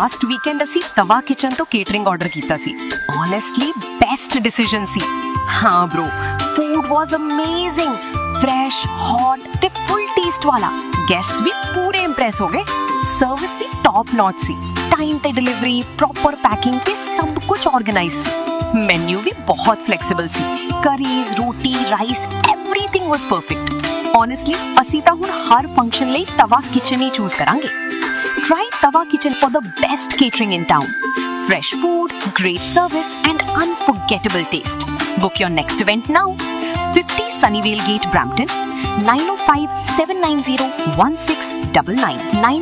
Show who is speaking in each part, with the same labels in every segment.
Speaker 1: Last weekend ਅਸੀਂ ਤਵਾ kitchen ਤੋਂ ਕੇਟਰਿੰਗ ਆਰਡਰ ਕੀਤਾ ਸੀ। ਓਨੈਸਟਲੀ ਬੈਸਟ ਡਿਸੀਜਨ ਸੀ। ਹਾਂ bro, food was amazing, fresh, hot ਤੇ ਫੁੱਲ ਟੇਸਟ ਵਾਲਾ। ਗੈਸਟਸ ਵੀ ਪੂਰੇ ਇੰਪ੍ਰੈਸ ਹੋ ਗਏ। ਸਰਵਿਸ ਵੀ ਟੌਪ ਨੌਚ ਸੀ। ਟਾਈਮ ਤੇ ਡਿਲੀਵਰੀ, ਪ੍ਰੋਪਰ ਪੈਕਿੰਗ ਤੇ ਸਭ ਕੁਝ ਆਰਗੇਨਾਈਜ਼ ਸੀ। ਮੈਨੂ ਵੀ ਬਹੁਤ ਫਲੈਕਸੀਬਲ ਸੀ। ਕਰੀਜ਼, ਰੋਟੀ, ਰਾਈਸ, ਐਵਰੀਥਿੰਗ ਵਾਸ ਪਰਫੈਕਟ। ਓਨੈਸਟਲੀ ਅਸੀਂ ਤਾਂ ਹੁਣ ਹਰ ਫੰਕਸ਼ਨ ਲਈ ਤਵਾ ਕਿਚਨ ਹੀ ਚੂਜ਼ ਕਰਾਂਗੇ। Try Tava Kitchen for the best catering in town. Fresh food, great service and unforgettable taste. Book your next event now. 50 Sunnyvale Gate, Brampton. 905-790-1699.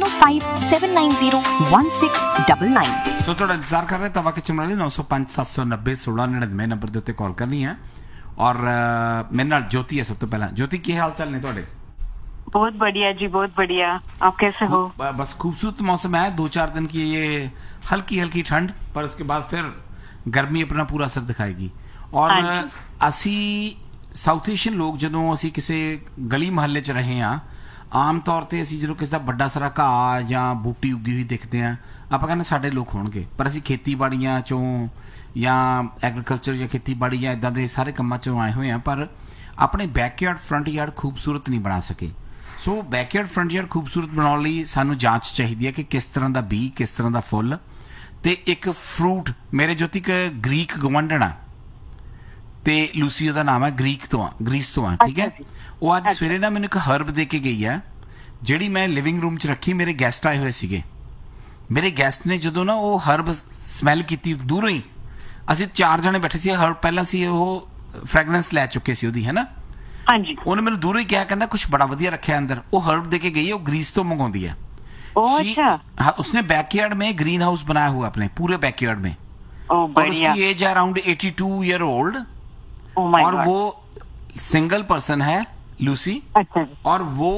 Speaker 1: 905-790-1699.
Speaker 2: तो थोड़ा इंतजार कर रहे हैं तवा किचन वाले 905-790-1699 नंबर ਦੇ ਉੱਤੇ ਕਾਲ ਕਰਨੀ ਹੈ। और मेरे नाल ज्योति है। सब तो पहला ज्योति की हाल चाल ने ਤੁਹਾਡੇ?
Speaker 3: बहुत बढ़िया जी, बहुत बढ़िया। आप कैसे हो?
Speaker 2: बस खूबसूरत मौसम है। 2-4 दिन की ये हल्की हल्की ठंड, पर उसके बाद फिर गर्मी अपना पूरा असर दिखाएगी। और असी साउथ एशियन लोग ਜਦੋਂ ਅਸੀਂ ਕਿਸੇ ਗਲੀ ਮੁਹੱਲੇ 'ਚ ਰਹੇ ਹਾਂ, ਆਮ ਤੌਰ ਤੇ ਅਸੀਂ ਜਦੋਂ ਕਿਸੇ ਦਾ ਵੱਡਾ ਸਾਰਾ ਘਾਹ ਜਾਂ ਬੂਟੀ ਉੱਗੀ ਹੋਈ ਦੇਖਦੇ ਹਾਂ, ਆਪਾਂ ਕਹਿੰਦੇ ਸਾਡੇ ਲੋਕ ਹੋਣਗੇ। ਪਰ ਅਸੀਂ ਖੇਤੀਬਾੜੀਆਂ 'ਚੋਂ ਜਾਂ ਐਗਰੀਕਲਚਰ ਜਾਂ ਖੇਤੀਬਾੜੀ ਜਾਂ ਇਦਾਂ ਦੇ ਸਾਰੇ ਕੰਮਾਂ 'ਚੋਂ ਆਏ ਹੋਏ ਹਾਂ, ਪਰ ਆਪਣੇ ਬੈਕਯਾਰਡ ਫਰੰਟ ਯਾਰਡ ਖੂਬਸੂਰਤ ਨਹੀਂ ਬਣਾ ਸਕੇ। ਸੋ ਬੈਕਯਾਰਡ ਫਰੰਟ ਯਾਰਡ ਖੂਬਸੂਰਤ ਬਣਾਉਣ ਲਈ ਸਾਨੂੰ ਜਾਂਚ ਚਾਹੀਦੀ ਹੈ ਕਿ ਕਿਸ ਤਰ੍ਹਾਂ ਦਾ ਬੀਜ, ਕਿਸ ਤਰ੍ਹਾਂ ਦਾ ਫੁੱਲ ਤੇ ਇੱਕ ਫਰੂਟ। ਮੇਰੇ ਜੋਤੀ ਇੱਕ ਗ੍ਰੀਕ ਗਵੰਡਣ ਆ ਤੇ ਲੂਸੀ ਉਹਦਾ ਨਾਮ ਹੈ, ਗ੍ਰੀਸ ਤੋਂ ਆ, ਠੀਕ ਹੈ। ਉਹ ਅੱਜ ਸਵੇਰੇ ਨਾ ਮੈਨੂੰ ਇੱਕ ਹਰਬ ਦੇ ਕੇ ਗਈ ਹੈ, ਜਿਹੜੀ ਮੈਂ ਲਿਵਿੰਗ ਰੂਮ 'ਚ ਰੱਖੀ। ਮੇਰੇ ਗੈਸਟ ਆਏ ਹੋਏ ਸੀਗੇ। ਮੇਰੇ ਗੈਸਟ ਨੇ ਜਦੋਂ ਨਾ ਉਹ ਹਰਬ ਸਮੈਲ ਕੀਤੀ ਦੂਰੋਂ ਹੀ, ਅਸੀਂ 4 ਜਣੇ ਬੈਠੇ ਸੀ। ਹਰਬ ਪਹਿਲਾਂ ਸੀ, ਉਹ ਫ੍ਰੈਗਨੈਂਸ ਲੈ ਚੁੱਕੇ ਸੀ ਉਹਦੀ, ਹੈ ਨਾ।
Speaker 3: ਹਾਂਜੀ।
Speaker 2: ਉਹਨੇ ਮੈਨੂੰ ਦੂਰੋਂ ਹੀ ਕਿਹਾ, ਕਹਿੰਦਾ ਕੁਝ ਬੜਾ ਵਧੀਆ ਰੱਖਿਆ ਅੰਦਰ। ਉਹ ਹਰਬ ਦੇ के गई है, वो ग्रीस तो मंगवाती है।
Speaker 3: अच्छा।
Speaker 2: हाँ, उसने बैकयार्ड में ग्रीन हाउस बनाया हुआ अपने पूरे बैकयार्ड में। और उसकी एज है अराउंड 82 ईयर ओल्ड। और वो सिंगल पर्सन है, लूसी।
Speaker 3: अच्छा।
Speaker 2: और वो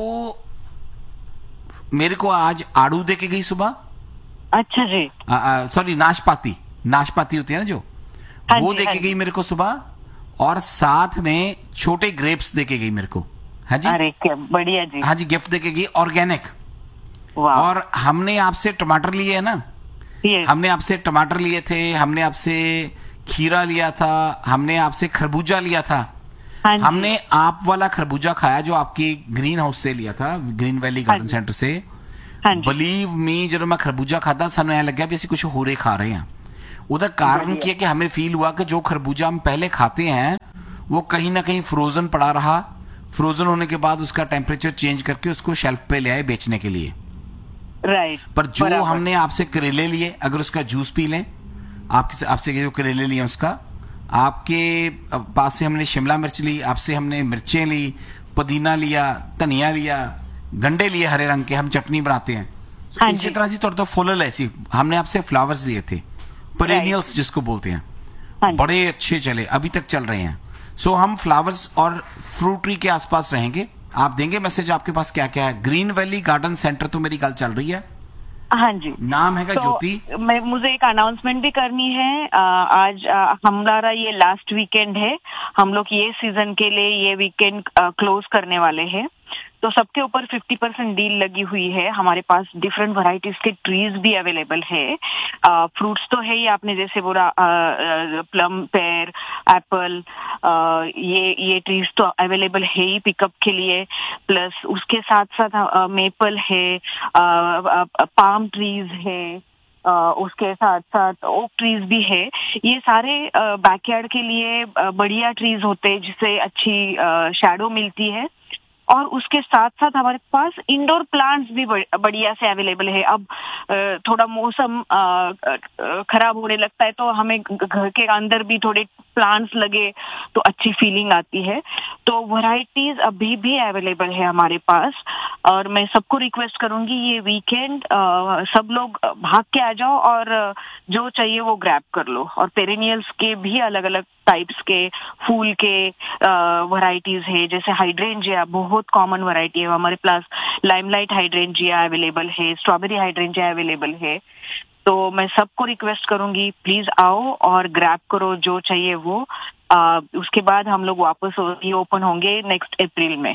Speaker 2: मेरे को आज आड़ू दे के गई सुबह।
Speaker 3: अच्छा जी।
Speaker 2: सॉरी, नाशपाती होती है ना जो, वो दे के गई मेरे को सुबह। और साथ में छोटे ग्रेप्स देके गई मेरे को। हाँ जी।
Speaker 3: अरे क्या बढ़िया जी।
Speaker 2: हाँ जी, गिफ्ट देके गई, ऑर्गेनिक। और हमने आपसे टमाटर लिए है ना, हमने आपसे टमाटर लिए थे, हमने आपसे खीरा लिया था, हमने आपसे खरबूजा लिया था। हमने आप वाला खरबूजा खाया जो आपकी ग्रीन हाउस से लिया था, ग्रीन वैली गार्डन सेंटर से। बिलीव मी, जब मैं खरबूजा खाता सानू ऐ लग्या भी असीं कुछ होर ही खा रहे हैं। उधर कारण क्या कि हमें फील हुआ कि जो खरबूजा हम पहले खाते हैं वो कहीं ना कहीं फ्रोजन पड़ा रहा। फ्रोजन होने के बाद उसका टेम्परेचर चेंज करके उसको शेल्फ पे ले आए बेचने के लिए।
Speaker 3: राइट।
Speaker 2: पर जो हमने आपसे करेले लिए, अगर उसका जूस पी लें, आपसे जो करेले लिए उसका, आपके पास से हमने शिमला मिर्च ली, आपसे हमने मिर्चें ली, पुदीना लिया, धनिया लिया, गंडे लिए हरे रंग के, हम चटनी बनाते हैं। इसी तरह से तो फुल ऐसी हमने आपसे फ्लावर्स लिए थे, पेरेनियल्स जिसको बोलते हैं, बड़े अच्छे चले, अभी तक चल रहे हैं। सो हम फ्लावर्स और फ्रूट ट्री के आसपास रहेंगे। आप देंगे मैसेज आपके पास क्या क्या है? ग्रीन वैली गार्डन सेंटर तो मेरी गल चल रही है।
Speaker 3: हाँ जी।
Speaker 2: नाम है ज्योति।
Speaker 3: मुझे एक अनाउंसमेंट भी करनी है। आज हमारा ये लास्ट वीकेंड है। हम लोग ये सीजन के लिए ये वीकेंड क्लोज करने वाले हैं, तो सबके ऊपर 50% डील लगी हुई है। हमारे पास डिफरेंट वैरायटीज के ट्रीज भी अवेलेबल है। फ्रूट्स तो है ही, आपने जैसे बोला प्लम, पेयर, एप्पल, ये ट्रीज तो अवेलेबल है ही पिकअप के लिए। प्लस उसके साथ साथ मेपल है, पाम ट्रीज है, उसके साथ साथ ओक ट्रीज भी है। ये सारे बैकयार्ड के लिए बढ़िया ट्रीज होते हैं जिससे अच्छी शैडो मिलती है। और उसके साथ साथ हमारे पास इंडोर प्लांट्स भी बढ़िया से अवेलेबल है। अब थोड़ा मौसम खराब होने लगता है तो हमें घर के अंदर भी थोड़े प्लांट्स लगे तो अच्छी फीलिंग आती है। तो वैरायटीज अभी भी अवेलेबल है हमारे पास। और मैं सबको रिक्वेस्ट करूंगी, ये वीकेंड सब लोग भाग के आ जाओ और जो चाहिए वो ग्रैब कर लो। और पेरेनियल्स के भी अलग अलग टाइप्स के फूल के वैरायटीज है, जैसे हाइड्रेंजिया बहुत कॉमन वैरायटी है हमारे पास। लाइमलाइट हाइड्रेंजिया अवेलेबल है, स्ट्रॉबेरी हाइड्रेंजिया अवेलेबल है। तो मैं सबको रिक्वेस्ट करूंगी, प्लीज आओ और ग्रैब करो जो चाहिए वो। उसके बाद हम लोग वापस ओपन होंगे नेक्स्ट अप्रैल में।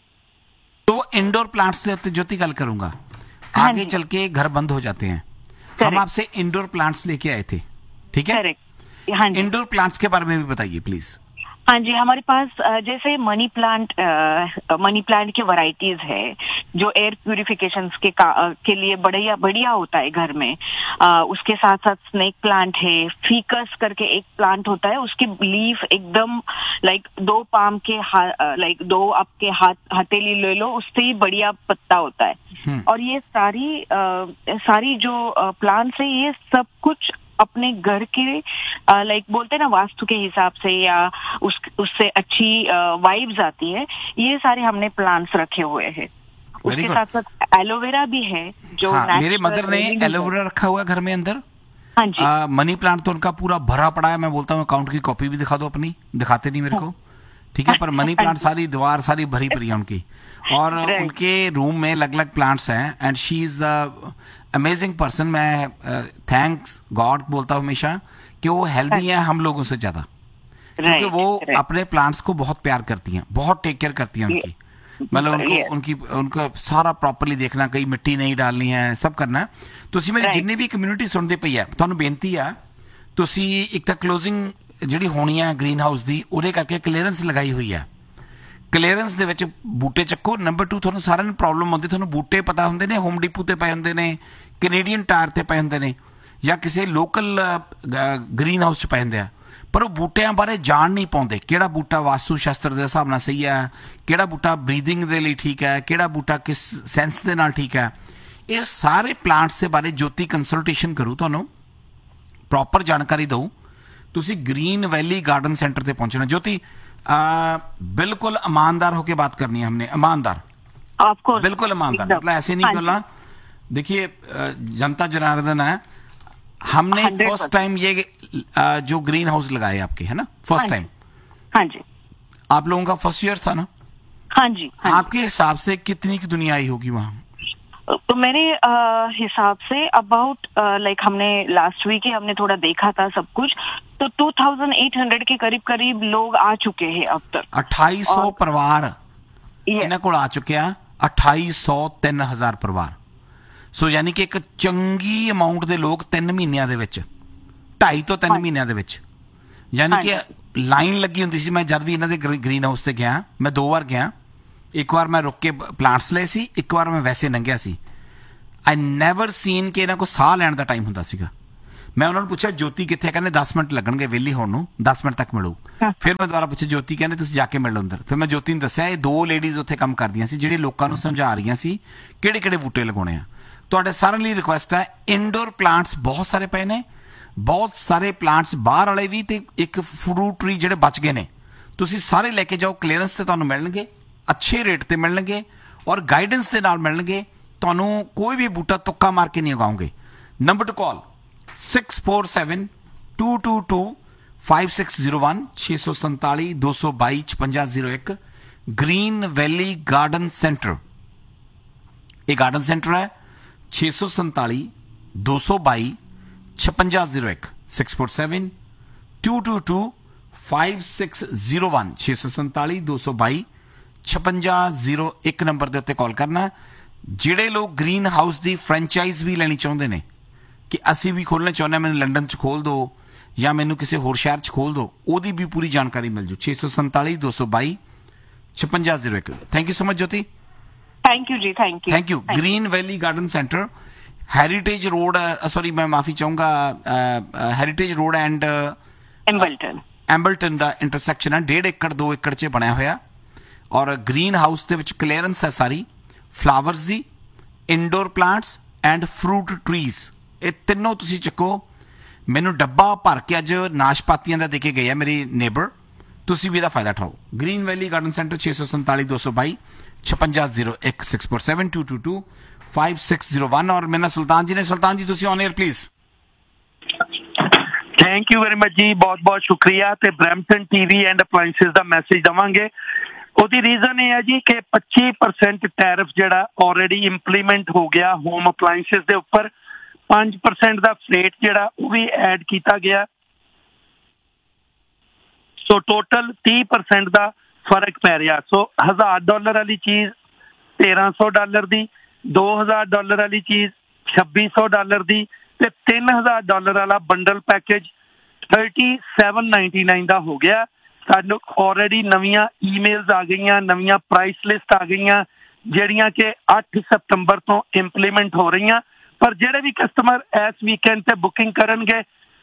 Speaker 2: तो इंडोर प्लांट्स से ज्योति गल करूंगा। आगे चल के घर बंद हो जाते हैं, हम आपसे इंडोर प्लांट्स लेके आए थे, ठीक है?
Speaker 3: करेक्ट, हाँ जी।
Speaker 2: इंडोर प्लांट्स के बारे में भी बताइए प्लीज।
Speaker 3: हाँ जी, हमारे पास जैसे मनी प्लांट के वैरायटीज है जो एयर प्यूरिफिकेशन के लिए बढ़िया होता है घर में। उसके साथ साथ स्नेक प्लांट है, फीकस करके एक प्लांट होता है, उसके लीफ एकदम लाइक 2 पाम के लाइक 2 आपके हथेली ले लो, उससे ही बढ़िया पत्ता होता है। और ये सारी जो प्लांट्स है, ये सब कुछ अपने घर के लाइक बोलते हैं ना वास्तु के हिसाब से या उससे अच्छी वाइब्स आती है, ये सारे हमने प्लांट्स रखे हुए हैं। उसके साथ साथ एलोवेरा भी है जो
Speaker 2: मेरे मदर ने एलोवेरा रखा हुआ है घर में अंदर।
Speaker 3: हाँ जी।
Speaker 2: मनी प्लांट तो उनका पूरा भरा पड़ा है। मैं बोलता हूँ अकाउंट की कॉपी भी दिखा दो अपनी, दिखाते नहीं मेरे को, ठीक है? पर मनी प्लांट सारी दीवार सारी भरी पड़ी है उनकी, और उनके रूम में अलग अलग प्लांट्स हैं। And she is the amazing person. मैं थैंक्स गॉड बोलता हूँ हमेशा कि वो हेल्दी है हम लोगों से ज्यादा, क्योंकि वो अपने प्लांट्स को बहुत प्यार करती हैं, बहुत टेक केयर करती हैं उनकी। मतलब उनको सारा प्रॉपरली देखना, कहीं मिट्टी नहीं डालनी है, सब करना है। ਤੁਸੀਂ ਮੇਰੀ ਜਿੰਨੀ ਵੀ ਕਮਿਊਨਿਟੀ ਸੁਣਦੇ ਪਈ ਹੈ, ਤੁਹਾਨੂੰ ਬੇਨਤੀ ਆ, ਤੁਸੀਂ ਇੱਕ ਤਾਂ ਕਲੋਜ਼ਿੰਗ ਜਿਹੜੀ ਹੋਣੀ ਹੈ ਗ੍ਰੀਨ ਹਾਊਸ ਦੀ, ਉਹਦੇ ਕਰਕੇ ਕਲੀਅਰੈਂਸ ਲਗਾਈ ਹੋਈ ਹੈ। ਕਲੀਅਰੈਂਸ ਦੇ ਵਿੱਚ ਬੂਟੇ ਚੱਕੋ। ਨੰਬਰ 2, ਤੁਹਾਨੂੰ ਸਾਰਿਆਂ ਨੂੰ ਪ੍ਰੋਬਲਮ ਆਉਂਦੀ, ਤੁਹਾਨੂੰ ਬੂਟੇ ਪਤਾ ਹੁੰਦੇ ਨੇ ਹੋਮ ਡਿਪੂ ਤੇ ਪਏ ਹੁੰਦੇ ਨੇ, ਕੈਨੇਡੀਅਨ ਟਾਇਰ ਤੇ ਪਏ ਹੁੰਦੇ ਨੇ, ਜਾਂ ਕਿਸੇ ਲੋਕਲ ਗ੍ਰੀਨ ਹਾਊਸ 'ਚ ਪਏ ਹੁੰਦੇ ਆ, ਪਰ ਉਹ ਬੂਟਿਆਂ ਬਾਰੇ ਜਾਣ ਨਹੀਂ ਪਾਉਂਦੇ। ਕਿਹੜਾ ਬੂਟਾ ਵਾਸਤੂ ਸ਼ਾਸਤਰ ਦੇ ਹਿਸਾਬ ਨਾਲ ਸਹੀ ਹੈ, ਕਿਹੜਾ ਬੂਟਾ ਬਰੀਦਿੰਗ ਦੇ ਲਈ ਠੀਕ ਹੈ, ਕਿਹੜਾ ਬੂਟਾ ਕਿਸ ਸੈਂਸ ਦੇ ਨਾਲ ਠੀਕ ਹੈ। ਇਹ ਸਾਰੇ ਪਲਾਂਟਸ ਦੇ ਬਾਰੇ ਜੋਤੀ ਕੰਸਲਟੇਸ਼ਨ ਕਰੂ, ਤੁਹਾਨੂੰ ਪ੍ਰੋਪਰ ਜਾਣਕਾਰੀ ਦਊ। ਤੁਸੀਂ ग्रीन वैली गार्डन सेंटर पे पहुंचना। ज्योति बिल्कुल ईमानदार होके बात करनी है हमने, ईमानदार, बिल्कुल ईमानदार, मतलब ऐसे नहीं करना। देखिए जनता जनार्दन है, हमने फर्स्ट टाइम ये जो ग्रीन हाउस लगाए आपके, है ना, फर्स्ट टाइम?
Speaker 3: हाँ जी।
Speaker 2: आप लोगों का फर्स्ट ईयर था ना?
Speaker 3: हाँ जी।
Speaker 2: आपके हिसाब से कितनी की दुनिया आई होगी वहां?
Speaker 3: तो मेरे हिसाब से अबाउट लाइक हमने लास्ट वीक ही हमने थोड़ा देखा था सब कुछ, तो 2800 के करीब लोग आ चुके हैं अब तक।
Speaker 2: 2800 परिवार इन्हां कोल आ चुके हैं। 2800 3000 परिवार। सो यानी कि एक चंगी अमाउंट ਦੇ ਲੋਕ 3 ਮਹੀਨਿਆਂ ਦੇ ਵਿੱਚ, 2.5 ਤੋਂ 3 ਮਹੀਨਿਆਂ ਦੇ ਵਿੱਚ, ਯਾਨੀ ਕਿ ਲਾਈਨ ਲੱਗੀ ਹੁੰਦੀ ਸੀ। ਮੈਂ ਜਦ ਵੀ ਇਹਨਾਂ ਦੇ ਗ੍ਰੀਨ ਹਾਊਸ ਤੇ ਗਿਆ, ਮੈਂ 2 ਵਾਰ ਗਿਆ। ਇੱਕ ਵਾਰ ਮੈਂ ਰੁਕ ਕੇ ਪਲਾਂਟਸ ਲਏ ਸੀ, ਇੱਕ ਵਾਰ ਮੈਂ ਵੈਸੇ ਲੰਘਿਆ ਸੀ। ਆਈ ਨੈਵਰ ਸੀਨ ਕਿ ਇਹਨਾਂ ਕੋਲ ਸਾਹ ਲੈਣ ਦਾ ਟਾਈਮ ਹੁੰਦਾ ਸੀਗਾ। ਮੈਂ ਉਹਨਾਂ ਨੂੰ ਪੁੱਛਿਆ ਜੋਤੀ ਕਿੱਥੇ, ਕਹਿੰਦੇ 10 ਮਿੰਟ ਲੱਗਣਗੇ ਵਿਹਲੀ ਹੋਣ ਨੂੰ, 10 ਮਿੰਟ ਤੱਕ ਮਿਲੂ। ਫਿਰ ਮੈਂ ਦੁਬਾਰਾ ਪੁੱਛਿਆ ਜੋਤੀ, ਕਹਿੰਦੇ ਤੁਸੀਂ ਜਾ ਕੇ ਮਿਲੋ ਅੰਦਰ। ਫਿਰ ਮੈਂ ਜੋਤੀ ਨੂੰ ਦੱਸਿਆ ਇਹ 2 ਲੇਡੀਜ਼ ਉੱਥੇ ਕੰਮ ਕਰਦੀਆਂ ਸੀ ਜਿਹੜੇ ਲੋਕਾਂ ਨੂੰ ਸਮਝਾ ਰਹੀਆਂ ਸੀ ਕਿਹੜੇ ਕਿਹੜੇ ਬੂਟੇ ਲਗਾਉਣੇ ਆ। ਤੁਹਾਡੇ ਸਾਰਿਆਂ ਲਈ ਰਿਕੁਐਸਟ ਹੈ, ਇੰਡੋਰ ਪਲਾਂਟਸ ਬਹੁਤ ਸਾਰੇ ਪਏ ਨੇ, ਬਹੁਤ ਸਾਰੇ ਪਲਾਂਟਸ ਬਾਹਰ ਵਾਲੇ ਵੀ, ਤੇ ਇੱਕ ਫਰੂਟ ਟਰੀ ਜਿਹੜੇ ਬਚ ਗਏ ਨੇ, ਤੁਸੀਂ ਸਾਰੇ ਲੈ ਕੇ ਜਾਓ। ਕਲੀਅਰੈਂਸ ਤੇ ਤੁਹਾਨੂੰ ਮਿਲਣਗੇ, अच्छे रेट ਤੇ ਮਿਲਣਗੇ, ਔਰ ਗਾਈਡੈਂਸ ਦੇ ਨਾਲ ਮਿਲਣਗੇ। ਤੁਹਾਨੂੰ ਕੋਈ ਵੀ ਬੂਟਾ ਤੁੱਕਾ ਮਾਰ ਕੇ ਨਹੀਂ ਉਗਾਉਂਗੇ। ਨੰਬਰ ਟੂ ਕਾਲ 6472225601 647 222 5601। ग्रीन वैली गार्डन सेंटर, ਇਹ गार्डन सेंटर है। 647 222 5601 647222 5601 647 222 5601 ਨੰਬਰ ਦੇ ਉੱਤੇ ਕਾਲ ਕਰਨਾ। ਜਿਹੜੇ ਲੋਕ ਗ੍ਰੀਨ ਹਾਊਸ ਦੀ ਫਰੈਂਚਾਈਜ਼ ਵੀ ਲੈਣੀ ਚਾਹੁੰਦੇ ਨੇ ਕਿ ਅਸੀਂ ਵੀ ਖੋਲਣਾ ਚਾਹੁੰਦੇ, ਮੈਨੂੰ ਲੰਡਨ 'ਚ ਖੋਲ ਦਿਓ ਜਾਂ ਮੈਨੂੰ ਕਿਸੇ ਹੋਰ ਸ਼ਹਿਰ 'ਚ ਖੋਲ ਦਿਓ, ਉਹਦੀ ਵੀ ਪੂਰੀ ਜਾਣਕਾਰੀ ਮਿਲ ਜੂ। 647 222 5601। Thank you so much Jyoti.
Speaker 3: Thank you ji, thank you.
Speaker 2: Green valley garden centre, heritage road, sorry मैं माफी चाहूंगा, heritage road and एम्बलटन the intersection ਹੈ। 1.5 ਏਕੜ 2 ਏਕੜ 'ਚ ਬਣਿਆ ਹੋਇਆ, ਔਰ ਗ੍ਰੀਨ ਹਾਊਸ ਦੇ ਵਿੱਚ ਕਲੀਅਰੈਂਸ ਹੈ ਸਾਰੀ, flowers the, indoor plants and fruit trees. ਇਹ ਤਿੰਨੋਂ ਤੁਸੀਂ ਚੱਕੋ। ਮੈਨੂੰ ਡੱਬਾ ਭਰ ਕੇ ਅੱਜ ਨਾਸ਼ਪਾਤੀਆਂ ਦਾ ਦੇ ਕੇ ਗਏ ਆ ਮੇਰੀ ਨੇਬਰ, ਤੁਸੀਂ ਵੀ ਇਹਦਾ ਫਾਇਦਾ ਉਠਾਓ। ਗ੍ਰੀਨ ਵੈਲੀ ਗਾਰਡਨ ਸੈਂਟਰ 647 222 5601 647 222 5601। ਔਰ ਮੇਰੇ ਨਾਲ ਸੁਲਤਾਨ ਜੀ ਨੇ। ਸੁਲਤਾਨ ਜੀ ਤੁਸੀਂ on air please.
Speaker 4: Thank you very much ਜੀ, ਬਹੁਤ ਬਹੁਤ ਸ਼ੁਕਰੀਆ। ਤੇ Brampton TV and ਅਪਲਾਈਐਂਸਿਸ the message ਦਵਾਂਗੇ। ਉਹਦੀ ਰੀਜ਼ਨ ਇਹ ਹੈ ਜੀ ਕਿ 25% ਟੈਰਿਫ ਜਿਹੜਾ ਆਲਰੇਡੀ ਇੰਪਲੀਮੈਂਟ ਹੋ ਗਿਆ ਹੋਮ ਅਪਲਾਈਐਂਸਿਸ ਦੇ ਉੱਪਰ। 5% ਦਾ ਫਰੇਟ ਜਿਹੜਾ ਉਹ ਵੀ ਐਡ ਕੀਤਾ ਗਿਆ। ਸੋ ਟੋਟਲ 30% ਦਾ ਫਰਕ ਪੈ ਰਿਹਾ। ਸੋ $1000 ਵਾਲੀ ਚੀਜ਼ $1300 ਦੀ, $2000 ਵਾਲੀ ਚੀਜ਼ $2600 ਦੀ, ਤੇ $3000 ਵਾਲਾ ਬੰਡਲ ਪੈਕੇਜ 3799 ਦਾ ਹੋ ਗਿਆ। ਸਾਨੂੰ ਆਲਰੇਡੀ ਨਵੀਆਂ ਈਮੇਲਸ ਆ ਗਈਆਂ, ਨਵੀਆਂ ਪ੍ਰਾਈਸ ਲਿਸਟ ਆ ਗਈਆਂ ਜਿਹੜੀਆਂ ਕਿ 8 ਸਤੰਬਰ ਤੋਂ ਇੰਪਲੀਮੈਂਟ ਹੋ ਰਹੀਆਂ। ਪਰ ਜਿਹੜੇ ਵੀ ਕਸਟਮਰ ਇਸ ਵੀਕਐਂਡ ਤੇ ਬੁਕਿੰਗ ਕਰਨਗੇ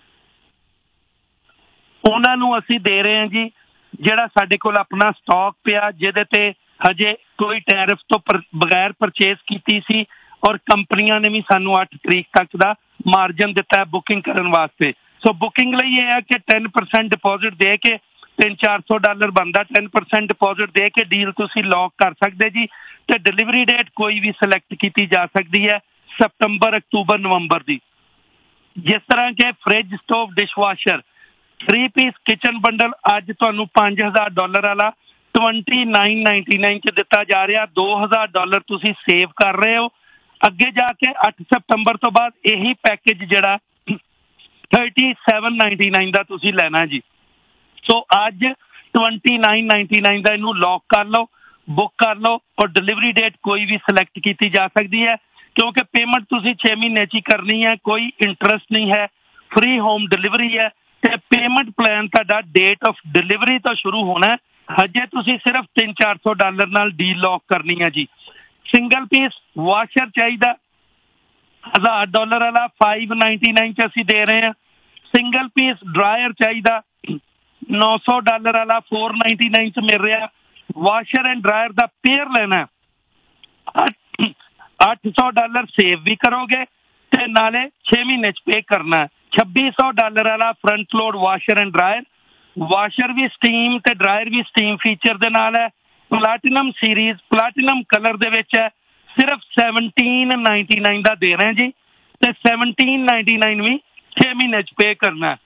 Speaker 4: ਉਹਨਾਂ ਨੂੰ ਅਸੀਂ ਦੇ ਰਹੇ ਹਾਂ ਜੀ ਜਿਹੜਾ ਸਾਡੇ ਕੋਲ ਆਪਣਾ ਸਟਾਕ ਪਿਆ, ਜਿਹਦੇ ਤੇ ਹਜੇ ਕੋਈ ਟੈਰਿਫ ਤੋਂ ਬਗੈਰ ਪਰਚੇਸ ਕੀਤੀ ਸੀ, ਔਰ ਕੰਪਨੀਆਂ ਨੇ ਵੀ ਸਾਨੂੰ 8 ਤਰੀਕ ਤੱਕ ਦਾ ਮਾਰਜਨ ਦਿੱਤਾ ਹੈ ਬੁਕਿੰਗ ਕਰਨ ਵਾਸਤੇ। ਸੋ ਬੁਕਿੰਗ ਲਈ ਇਹ ਹੈ ਕਿ 10% ਡਿਪੋਜ਼ਿਟ ਦੇ ਕੇ $300-400 ਬਣਦਾ, 10% ਡਿਪੋਜ਼ਿਟ ਦੇ ਕੇ ਡੀਲ ਤੁਸੀਂ ਲੌਕ ਕਰ ਸਕਦੇ ਜੀ। ਤੇ ਡਿਲੀਵਰੀ ਡੇਟ ਕੋਈ ਵੀ ਸਿਲੈਕਟ ਕੀਤੀ ਜਾ ਸਕਦੀ ਹੈ, ਸਤੰਬਰ, ਅਕਤੂਬਰ, ਨਵੰਬਰ ਦੀ। ਜਿਸ ਤਰ੍ਹਾਂ ਕਿ fridge, stove, dishwasher 3 piece kitchen bundle ਅੱਜ ਤੁਹਾਨੂੰ $5000 ਵਾਲਾ 2999 ਚ ਦਿੱਤਾ ਜਾ ਰਿਹਾ। $2000 ਤੁਸੀਂ ਸੇਵ ਕਰ ਰਹੇ ਹੋ। ਅੱਗੇ ਜਾ ਕੇ 8 ਸਤੰਬਰ ਤੋਂ ਬਾਅਦ ਇਹੀ ਪੈਕੇਜ ਜਿਹੜਾ 3799 ਦਾ ਤੁਸੀਂ ਲੈਣਾ ਜੀ। ਸੋ ਅੱਜ 2999 ਦਾ ਇਹਨੂੰ ਲੌਕ ਕਰ ਲਓ, ਬੁੱਕ ਕਰ ਲਓ, ਔਰ ਡਿਲੀਵਰੀ ਡੇਟ ਕੋਈ ਵੀ ਸਿਲੈਕਟ ਕੀਤੀ ਜਾ ਸਕਦੀ ਹੈ ਕਿਉਂਕਿ ਪੇਮੈਂਟ ਤੁਸੀਂ 6 ਮਹੀਨੇ 'ਚ ਹੀ ਕਰਨੀ ਹੈ, ਕੋਈ ਇੰਟਰਸਟ ਨਹੀਂ ਹੈ, ਫ੍ਰੀ ਹੋਮ ਡਿਲੀਵਰੀ ਹੈ। ਤੇ ਪੇਮੈਂਟ ਪਲਾਨ ਤੁਹਾਡਾ ਡੇਟ ਆਫ ਡਿਲੀਵਰੀ ਤੋਂ ਸ਼ੁਰੂ ਹੋਣਾ। ਹਜੇ ਤੁਸੀਂ ਸਿਰਫ $300-400 ਨਾਲ ਡੀਲ ਲੌਕ ਕਰਨੀ ਹੈ ਜੀ। ਸਿੰਗਲ ਪੀਸ ਵਾਸ਼ਰ ਚਾਹੀਦਾ $1000 ਵਾਲਾ 599 ਚ ਅਸੀਂ ਦੇ ਰਹੇ ਹਾਂ। ਸਿੰਗਲ ਪੀਸ ਡਰਾਇਰ ਚਾਹੀਦਾ $900 ਵਾਲਾ 499 ਚ ਮਿਲ ਰਿਹਾ। Washer and dryer the pair ਲੈਣਾ $800 ਸੇਵ ਵੀ ਕਰੋਗੇ ਤੇ ਨਾਲੇ 6 ਮਹੀਨੇ ਚ ਪੇ ਕਰਨਾ। $2600 ਵਾਲਾ front load washer and dryer, washer we steam ਤੇ ਡਰਾਇਰ ਵੀ ਸਟੀਮ ਫੀਚਰ ਦੇ ਨਾਲ ਹੈ। ਪਲੈਟੀਨਮ ਸੀਰੀਜ਼ ਪਲੈਟੀਨਮ ਕਲਰ ਦੇ ਵਿੱਚ ਹੈ, ਸਿਰਫ $1799 ਦਾ ਦੇ ਰਹੇ ਜੀ ਤੇ $1799 ਵੀ 6 ਮਹੀਨੇ ਚ ਪੇ ਕਰਨਾ।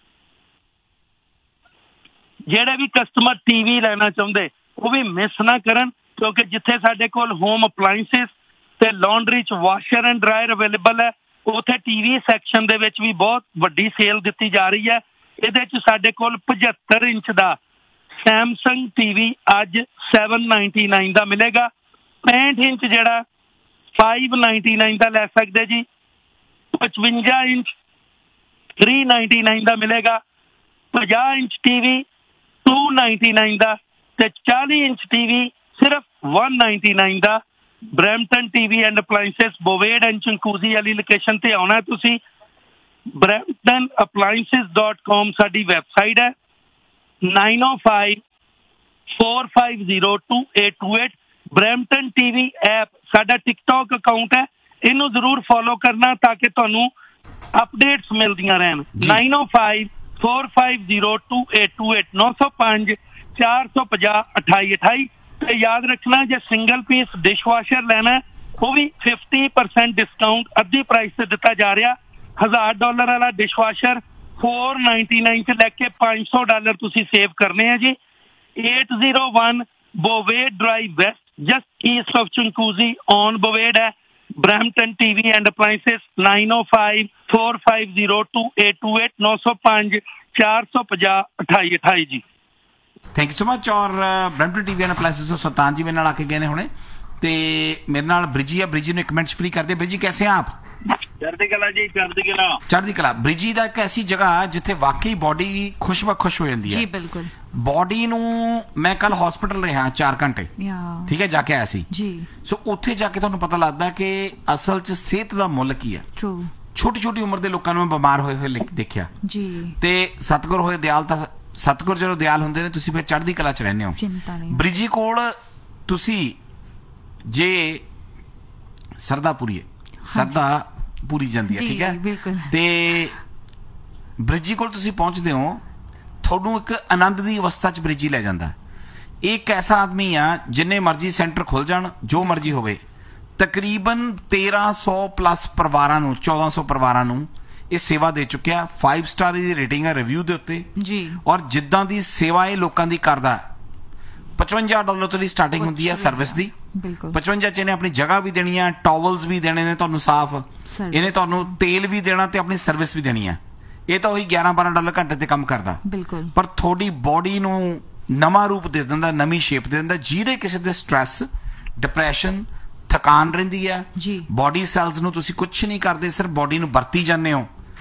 Speaker 4: ਜਿਹੜੇ ਵੀ ਕਸਟਮਰ ਟੀਵੀ ਲੈਣਾ ਚਾਹੁੰਦੇ ਉਹ ਵੀ ਮਿਸ ਨਾ ਕਰਨ ਕਿਉਂਕਿ ਜਿੱਥੇ ਸਾਡੇ ਕੋਲ ਹੋਮ ਅਪਲਾਇੰਸਿਸ ਤੇ ਲਾਂਡਰੀ ਚ ਵਾਸ਼ਰ ਐਂਡ ਡਰਾਇਰ ਅਵੇਲੇਬਲ ਹੈ, ਉੱਥੇ ਟੀਵੀ ਸੈਕਸ਼ਨ ਦੇ ਵਿੱਚ ਵੀ ਬਹੁਤ ਵੱਡੀ ਸੇਲ ਦਿੱਤੀ ਜਾ ਰਹੀ ਹੈ। ਇਹਦੇ ਚ ਸਾਡੇ ਕੋਲ 75 ਇੰਚ ਦਾ ਸੈਮਸੰਗ ਟੀਵੀ ਅੱਜ 799 ਦਾ ਮਿਲੇਗਾ। 65 ਇੰਚ ਜਿਹੜਾ 599 ਦਾ ਲੈ ਸਕਦੇ ਜੀ। 55 ਇੰਚ 399 ਦਾ ਮਿਲੇਗਾ। 50 ਇੰਚ ਟੀਵੀ 299 ਦਾ ਤੇ 40 ਇੰਚ ਟੀਵੀ ਸਿਰਫ 199 ਦਾ। Brampton TV and appliances ਬੋਵੇਡ and ਚੰਕੂਜ਼ੀ ਵਾਲੀ ਲੋਕੇਸ਼ਨ ਤੇ ਆਉਣਾ ਤੁਸੀਂ। bramptonappliances.com ਸਾਡੀ ਵੈਬਸਾਈਟ ਹੈ। 9054502828 ਬਰੈਂਪਟਨ ਟੀਵੀ ਐਪ ਸਾਡਾ ਟਿਕਟੌਕ ਅਕਾਊਂਟ ਹੈ, ਇਹਨੂੰ ਜ਼ਰੂਰ ਫੋਲੋ ਕਰਨਾ ਤਾਂ ਕਿ ਤੁਹਾਨੂੰ ਅਪਡੇਟਸ ਮਿਲਦੀਆਂ ਰਹਿਣ। 9054502828 905-450-2828 ਤੇ ਯਾਦ ਰੱਖਣਾ ਜੇ ਸਿੰਗਲ ਪੀਸ ਡਿਸ਼ਵਾਸ਼ਰ ਲੈਣਾ ਉਹ ਵੀ 50% ਡਿਸਕਾਊਂਟ ਅੱਧੀ ਪ੍ਰਾਈਸ ਤੇ ਦਿੱਤਾ ਜਾ ਰਿਹਾ। $1000 ਵਾਲਾ ਡਿਸ਼ਵਾਸ਼ਰ 499 ਚ ਲੈ ਕੇ $500 ਤੁਸੀਂ ਸੇਵ ਕਰਨੇ ਆ ਜੀ। 801 ਬੋਵੇਡ drive West just East of ਚੰਕੂਜ਼ੀ on ਬੋਵੇਡ ਹੈ। ਬਰੈਂਪਟਨ ਟੀਵੀ ਐਂਡ ਅਪਲਾਇੰਸਿਸ 9054502828 905-450-2828 ਜੀ।
Speaker 2: Thank you so much. ਔਰ ਬਰੈਂਪਟਨ ਟੀਵੀ ਐਂਡ ਅਪਲਾਇੰਸਿਸ ਤੋਂ ਸੁਲਤਾਨ ਜੀ ਮੇਰੇ ਨਾਲ ਆ ਕੇ ਗਏ ਨੇ ਹੁਣੇ ਤੇ ਮੇਰੇ ਨਾਲ ਬ੍ਰਿਜੀ ਆ। ਬ੍ਰਿਜੀ ਨੂੰ 1 ਮਿੰਟ ਫ੍ਰੀ कर दे। ब्रिजी कैसे हैं आप?
Speaker 4: ਚੜ੍ਹਦੀ ਕਲਾ ਜੀ, ਚੜ੍ਹਦੀ ਕਲਾ।
Speaker 2: ਚੜ੍ਹਦੀ ਕਲਾ। ਬ੍ਰਿਜੀ ਦਾ ਇੱਕ ਐਸੀ ਜਗ੍ਹਾ ਜਿੱਥੇ ਵਾਕਈ ਬੋਡੀ ਖੁਸ਼ ਹੋ ਜਾਂਦੀ ਹੈ।
Speaker 1: ਜੀ ਬਿਲਕੁਲ।
Speaker 2: ਬੋਡੀ ਨੂੰ ਮੈਂ ਕੱਲ ਹਸਪੀਟਲ ਰਿਹਾ 4 ਘੰਟੇ, ਠੀਕ ਹੈ, ਜਾ ਕੇ ਆਇਆ ਸੀ
Speaker 1: ਜੀ।
Speaker 2: ਸੋ ਉੱਥੇ ਜਾ ਕੇ ਤੁਹਾਨੂੰ ਪਤਾ ਲੱਗਦਾ ਕਿ ਅਸਲ 'ਚ ਸਿਹਤ ਦਾ ਮੁੱਲ ਕੀ ਹੈ।
Speaker 1: ਟਰੂ।
Speaker 2: ਛੋਟੀ ਉਮਰ ਦੇ ਲੋਕਾਂ ਨੂੰ ਮੈਂ ਬਿਮਾਰ ਹੋਏ ਦੇਖਿਆ
Speaker 1: ਜੀ।
Speaker 2: ਤੇ ਸਤਿਗੁਰ ਹੋਏ ਦਿਆਲ ਤਾਂ ਸਤਿਗੁਰ ਜਦੋਂ ਦਿਆਲ ਹੁੰਦੇ ਨੇ ਤੁਸੀਂ ਫਿਰ ਚੜ੍ਹਦੀ ਕਲਾ 'ਚ ਰਹਿੰਦੇ ਹੋ। ਬ੍ਰਿਜੀ ਕੋਲ ਤੁਸੀਂ ਜੇ ਸਰਦਾ ਪੂਰੀ ਪੂਰੀ ਜਾਂਦੀ ਹੈ, ਠੀਕ ਹੈ, ਤੇ ਬ੍ਰਿਜੀ ਕੋਲ ਤੁਸੀਂ ਪਹੁੰਚਦੇ ਹੋ, ਤੁਹਾਨੂੰ ਇੱਕ ਆਨੰਦ ਦੀ ਅਵਸਥਾ 'ਚ ਬ੍ਰਿਜੀ ਲੈ ਜਾਂਦਾ। ਇੱਕ ਐਸਾ ਆਦਮੀ ਆ ਜਿੰਨੇ ਮਰਜ਼ੀ ਸੈਂਟਰ ਖੁੱਲ ਜਾਣ, ਜੋ ਮਰਜ਼ੀ ਹੋਵੇ, ਤਕਰੀਬਨ 1300 ਪਲੱਸ ਪਰਿਵਾਰਾਂ ਨੂੰ 1400 ਪਰਿਵਾਰਾਂ ਨੂੰ ਇਹ ਸੇਵਾ ਦੇ ਚੁੱਕਿਆ। 5 ਸਟਾਰ ਦੀ ਰੇਟਿੰਗ ਹੈ ਰਿਵਿਊ ਦੇ ਉੱਤੇ ਜੀ। ਔਰ ਜਿੱਦਾਂ ਦੀ ਸੇਵਾ ਇਹ ਲੋਕਾਂ ਦੀ ਕਰਦਾ, $55 ਤੋਂ ਦੀ ਸਟਾਰਟਿੰਗ ਹੁੰਦੀ ਹੈ ਸਰਵਿਸ ਦੀ। 55 ਚ ਇਹਨੇ ਆਪਣੀ ਜਗ੍ਹਾ ਵੀ ਦੇਣੀ ਹੈ, ਟਾਵਲਸ ਵੀ ਦੇਣੇ ਨੇ ਤੁਹਾਨੂੰ ਸਾਫ਼, ਇਹਨੇ ਤੁਹਾਨੂੰ ਤੇਲ ਵੀ ਦੇਣਾ ਤੇ ਆਪਣੀ ਸਰਵਿਸ ਵੀ ਦੇਣੀ ਹੈ। ਇਹ ਤਾਂ ਉਹੀ $11-12 ਘੰਟੇ ਤੇ ਕੰਮ ਕਰਦਾ, ਪਰ ਤੁਹਾਡੀ ਬੋਡੀ ਨੂੰ ਨਵਾਂ ਰੂਪ ਦੇ ਦਿੰਦਾ, ਨਵੀਂ ਸ਼ੇਪ ਦੇ ਦਿੰਦਾ। ਜਿਹਦੇ ਕਿਸੇ ਦੇ ਸਟ੍ਰੈਸ, ਡਿਪਰੈਸ਼ਨ, ਥਕਾਨ ਰਹਿੰਦੀ ਹੈ, ਬੋਡੀ ਸੈਲਸ ਨੂੰ ਤੁਸੀਂ ਕੁਛ ਨਹੀਂ ਕਰਦੇ, ਸਿਰਫ ਬੋਡੀ ਨੂੰ ਵਰਤੀ ਜਾਂਦੇ ਹੋ,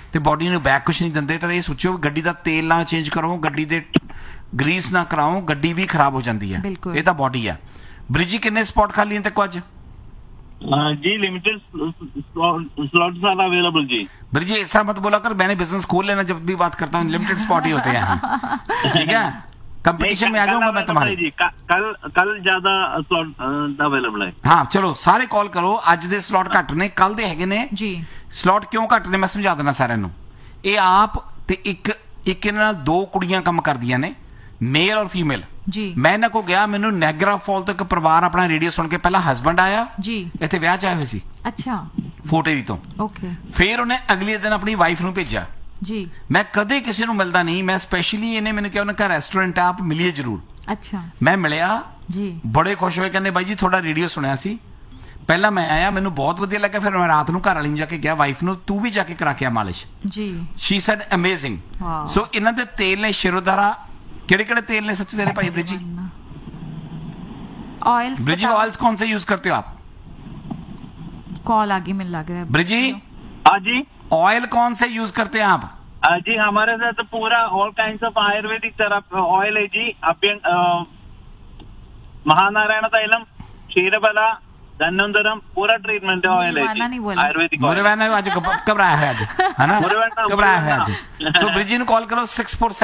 Speaker 2: ਤੇ ਬਾਡੀ ਨੂੰ ਬੈਕ ਕੁਛ ਨਹੀਂ ਦਿੰਦੇ ਤਾਂ ਇਹ ਸੋਚੋ ਗੱਡੀ ਦਾ ਤੇਲ ਨਾ ਚੇਂਜ ਕਰੋ, ਗੱਡੀ ਦੇ ਗਰੀਸ ਨਾ ਕਰਾਓ, ਗੱਡੀ ਵੀ ਖਰਾਬ ਹੋ ਜਾਂਦੀ ਹੈ। ਇਹ ਤਾਂ ਬਾਡੀ ਹੈ। ਬ੍ਰਿਜੀ ਕਿੰਨੇ ਸਪॉट ਖਾਲੀ हैं तेको आज?
Speaker 5: जी limited slots are available ji.
Speaker 2: Breezy ऐसा मत बोला कर, मैंने बिजनेस खोल लेना, जब भी बात करता हूँ लिमिटेड स्पॉट ही होते हैं। ठीक है, कंपटीशन में आ जाऊंगा मैं तुम्हारे
Speaker 5: जी। कल ज्यादा स्लॉट अवेलेबल है।
Speaker 2: हाँ चलो सारे कॉल करो, ਅੱਜ ਦੇ ਸਲੋਟ ਘੱਟ ਨੇ, ਕੱਲ ਦੇ ਹੈਗੇ ਨੇ
Speaker 1: ਜੀ।
Speaker 2: ਸਲੋਟ ਕਿਉਂ ਘੱਟ ਨੇ ਮੈਂ ਸਮਝਾ ਦਿੰਦਾ ਸਾਰਿਆਂ ਨੂੰ। ਇਹ ਆਪ ਤੇ ਇੱਕ ਇਹਨਾਂ ਨਾਲ ਦੋ ਕੁੜੀਆਂ ਕੰਮ ਕਰਦੀਆਂ ਨੇ, ਮੇਲ ਔਰ ਫੀਮੇਲ
Speaker 1: ਜੀ।
Speaker 2: ਮੈਂ ਇਹਨਾਂ ਕੋ ਗਿਆ, ਮੈਨੂੰ ਨੈਗਰਾ ਫਾਲ ਤੋਂ ਇੱਕ ਪਰਿਵਾਰ ਆਪਣਾ ਰੇਡੀਓ ਸੁਣ ਕੇ ਪਹਿਲਾਂ ਹਸਬੰਡ ਆਇਆ
Speaker 1: ਜੀ,
Speaker 2: ਇੱਥੇ ਵਿਆਹ ਚ ਆਏ ਹੋਏ ਸੀ,
Speaker 1: ਅੱਛਾ
Speaker 2: ਫੋਟੇਰੀ ਤੋਂ।
Speaker 1: ਓਕੇ।
Speaker 2: ਫਿਰ ਉਹਨੇ ਅਗਲੇ ਦਿਨ ਆਪਣੀ ਵਾਈਫ ਨੂੰ ਭੇਜਿਆ
Speaker 1: ਜੀ।
Speaker 2: ਮੈਂ ਕਦੇ ਕਿਸੇ ਨੂੰ ਮਿਲਦਾ ਨਹੀਂ, ਮੈਂ ਸਪੈਸ਼ਲੀ ਇਹਨੇ ਮੈਨੂੰ ਕਿਹਾ ਉਹਨਾਂ ਦਾ ਰੈਸਟੋਰੈਂਟ ਆਪ ਮਿਲੀਏ ਜ਼ਰੂਰ।
Speaker 1: ਅੱਛਾ।
Speaker 2: ਮੈਂ ਮਿਲਿਆ
Speaker 1: ਜੀ,
Speaker 2: ਬੜੇ ਖੁਸ਼ ਹੋਏ, ਕਹਿੰਦੇ ਬਾਈ ਜੀ ਤੁਹਾਡਾ ਰੇਡੀਓ ਸੁਣਿਆ ਸੀ। ਪਹਿਲਾਂ ਮੈਂ ਆਇਆ, ਮੈਨੂੰ ਬਹੁਤ ਵਧੀਆ ਲੱਗਾ, ਫਿਰ ਮੈਂ ਰਾਤ ਨੂੰ ਘਰ ਵਾਲੀ ਨੂੰ ਜਾ ਕੇ ਕਿਹਾ ਵਾਈਫ ਨੂੰ ਤੂੰ ਵੀ ਜਾ ਕੇ ਕਰਾ ਕੇ ਆ ਮਾਲਿਸ਼
Speaker 1: ਜੀ।
Speaker 2: Shri sad amazing. ਸੋ ਇਹਨਾਂ ਦੇ ਤੇਲ ਨੇ ਸ਼ਿਰੋਧਾਰਾ, ਕਿਹੜੇ ਤੇਲ ਨੇ ਸੱਚ ਤੇਰੇ भाई ब्रिजी?
Speaker 1: ऑयल्स।
Speaker 2: ब्रिजी ऑयल्स कौन से यूज करते हो आप?
Speaker 1: कॉल आगे मिल लग रहा है
Speaker 2: ब्रिजी।
Speaker 5: हाँ जी।
Speaker 2: ऑयल कौन से यूज करते हैं आप?
Speaker 5: जी हमारे साथ पूरा ऑल काइंड्स ऑफ आयुर्वेदिक तरफ ऑयल है जी। महानारायण तैलम, क्षीरबला, धन्वंतरम, पूरा ट्रीटमेंट ऑयल है जी, आयुर्वेदिक।
Speaker 2: मुरवाना आज घबराया है आज, है ना? घबराया है आज। तो ब्रिजी ने कॉल करो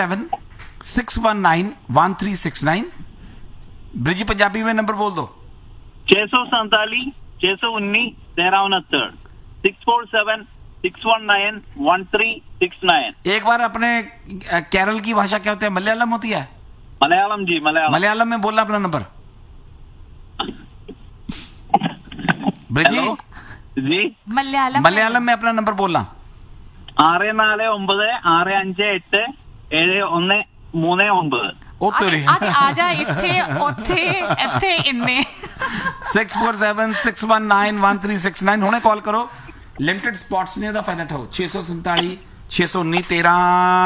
Speaker 2: 647-619-1369। ब्रिजी पंजाबी में नंबर बोल दो।
Speaker 5: 647 619 1369 647-619-1369।
Speaker 2: एक बार अपने केरल की भाषा क्या होती है? मलयालम होती है?
Speaker 5: मलयालम जी,
Speaker 2: मलयालम में बोलना अपना नंबर ब्रिजी
Speaker 5: जी।
Speaker 2: मलयालम में अपना नंबर बोलना।
Speaker 5: 6496871339।
Speaker 1: आजा ਇੱਥੇ ਇੱਥੇ ਇੰਨੇ
Speaker 2: 647-619-1369 ਹੁਣੇ ਕਾਲ ਕਰੋ। ਲਿਮਟਿਡ ਸਪॉट्स ਨੇ ਇਹਦਾ ਫਾਇਦਾ ਉਠਾਓ। 647 619 13